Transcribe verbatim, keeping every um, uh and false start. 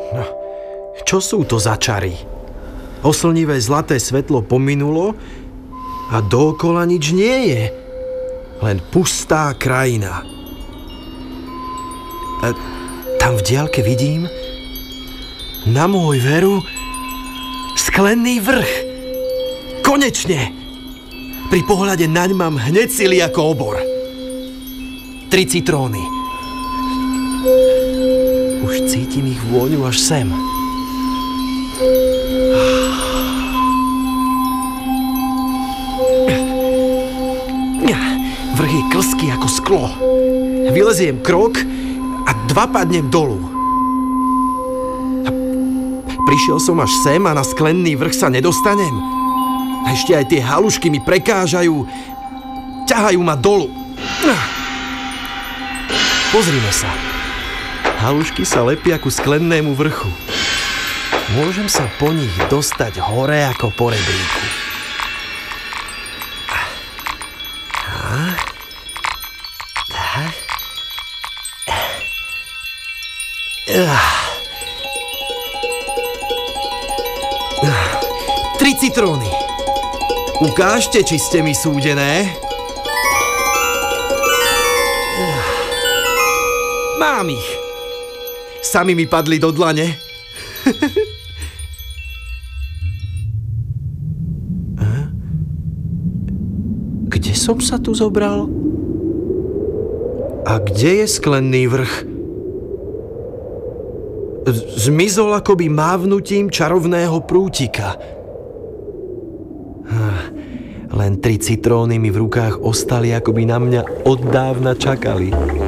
No, čo sú to za čary? Oslnivé zlaté svetlo pominulo a dookola nič nie je. Len pustá krajina. A tam v diaľke vidím, na môj veru, sklený vrch. Konečne! Pri pohľade naň mám hneď sily ako obor. Tri citróny. Už cítim ich vôňu až sem. Vrch je klský ako sklo. Vyleziem krok a dva padnem dolu. Prišiel som až sem a na sklený vrch sa nedostanem. A ešte aj tie halušky mi prekážajú. Ťahajú ma dolu. Pozrime sa. Halušky sa lepia ku sklennému vrchu. Môžem sa po nich dostať hore ako po rebríku. Tri citróny. Ukážte, či ste mi súdené. Mám ich. Sami mi padli do dlane. Kde som sa tu zobral? A kde je sklenný vrch? Zmizol akoby mávnutím čarovného prútika. Len tri citróny mi v rukách ostali, akoby na mňa od dávna čakali.